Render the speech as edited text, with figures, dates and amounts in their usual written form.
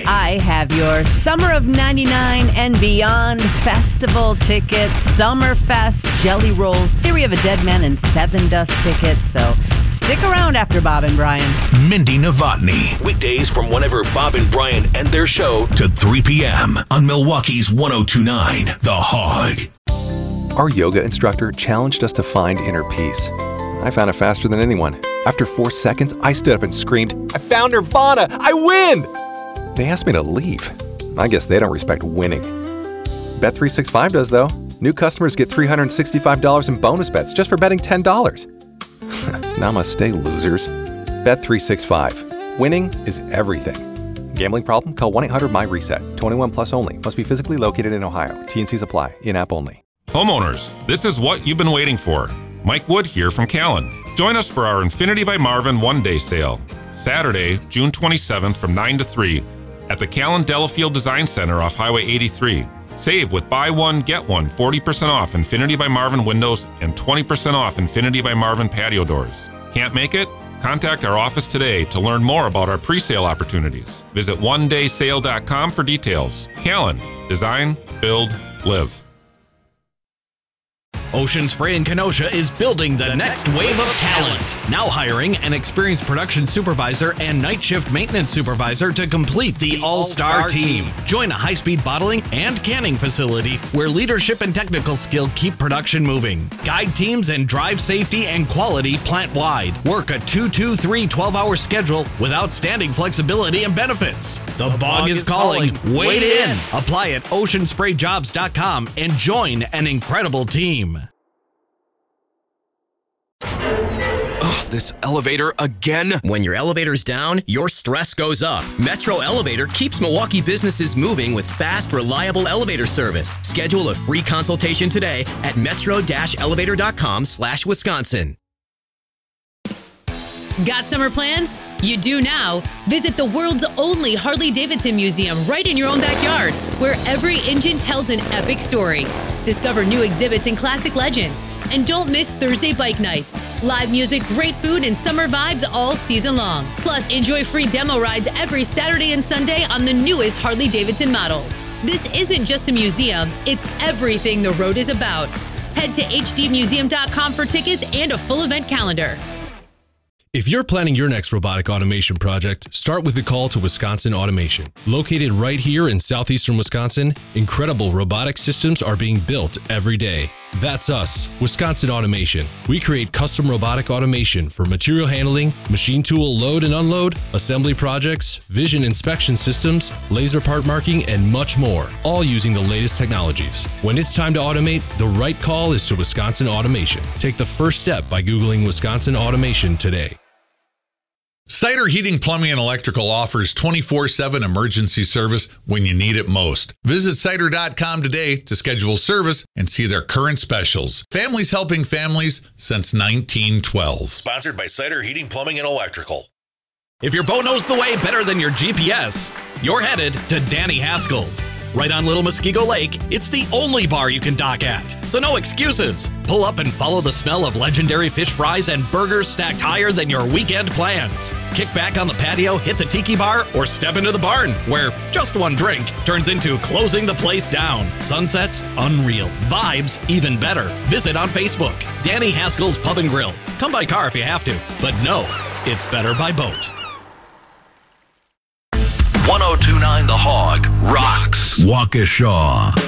I have your Summer of 99 and Beyond Festival tickets, Summerfest, Jelly Roll, Theory of a Dead Man, and Seven Dust tickets. So stick around after Bob and Brian. Mindy Novotny. Weekdays from whenever Bob and Brian end their show to 3 p.m. on Milwaukee's 102.9 The Hog. Our yoga instructor challenged us to find inner peace. I found it faster than anyone. After 4 seconds, I stood up and screamed, "I found Nirvana! I win!" They asked me to leave. I guess they don't respect winning. Bet365 does, though. New customers get $365 in bonus bets just for betting $10. Namaste, losers. Bet365. Winning is everything. Gambling problem? Call 1-800-MY-RESET. 21 plus only. Must be physically located in Ohio. T&Cs apply. In-app only. Homeowners, this is what you've been waiting for. Mike Wood here from Callan. Join us for our Infinity by Marvin one-day sale, Saturday, June 27th from 9 to 3 at the Callan Delafield Design Center off Highway 83. Save with buy one, get one, 40% off Infinity by Marvin windows and 20% off Infinity by Marvin patio doors. Can't make it? Contact our office today to learn more about our pre-sale opportunities. Visit onedaysale.com for details. Callan, design, build, live. Ocean Spray in Kenosha is building the next wave of talent. Now hiring an experienced production supervisor and night shift maintenance supervisor to complete the all-star team. Join a high-speed bottling and canning facility where leadership and technical skill keep production moving. Guide teams and drive safety and quality plant-wide. Work a 2-2-3 12-hour schedule with outstanding flexibility and benefits. The bog is calling. Wait in. Apply at oceansprayjobs.com and join an incredible team. This elevator again? When your elevator's down, your stress goes up. Metro Elevator keeps Milwaukee businesses moving with fast, reliable elevator service. Schedule a free consultation today at metro-elevator.com/Wisconsin. Got summer plans? You do now. Visit the world's only Harley-Davidson museum right in your own backyard, where every engine tells an epic story. Discover new exhibits and classic legends. And don't miss Thursday bike nights. Live music, great food, and summer vibes all season long. Plus, enjoy free demo rides every Saturday and Sunday on the newest Harley-Davidson models. This isn't just a museum, it's everything the road is about. Head to hdmuseum.com for tickets and a full event calendar. If you're planning your next robotic automation project, start with a call to Wisconsin Automation. Located right here in southeastern Wisconsin, incredible robotic systems are being built every day. That's us, Wisconsin Automation. We create custom robotic automation for material handling, machine tool load and unload, assembly projects, vision inspection systems, laser part marking, and much more, all using the latest technologies. When it's time to automate, the right call is to Wisconsin Automation. Take the first step by Googling Wisconsin Automation today. Cider Heating, Plumbing, and Electrical offers 24/7 emergency service when you need it most. Visit cider.com today to schedule service and see their current specials. Families helping families since 1912. Sponsored by Cider Heating, Plumbing, and Electrical. If your boat knows the way better than your GPS, you're headed to Danny Haskell's. Right on Little Muskego Lake, it's the only bar you can dock at, so no excuses. Pull up and follow the smell of legendary fish fries and burgers stacked higher than your weekend plans. Kick back on the patio, hit the tiki bar, or step into the barn, where just one drink turns into closing the place down. Sunsets, unreal. Vibes, even better. Visit on Facebook. Danny Haskell's Pub and Grill. Come by car if you have to, but no, it's better by boat. 102.9 The Hog rocks Waukesha.